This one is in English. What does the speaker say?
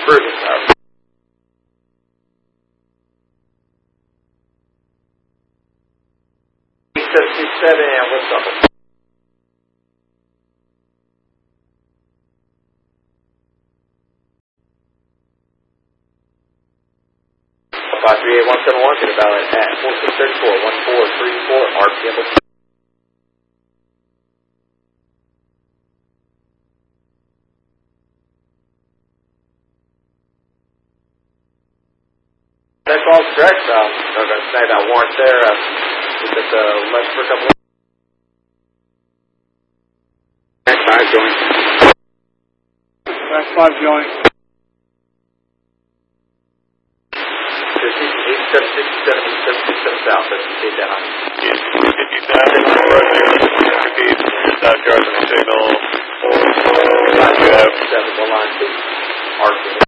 Bergen Tower. 727 and what's up? 538-171, get about at 1434, 1434, RPM. That's all correct. I'm going to say that warrant there. Just at the left for a couple of... Back 5 joint. Back 5 joint. 876 south. That's the state down. Yes, 50,000, south charging the signal. You have 7 1 line 2. RPM.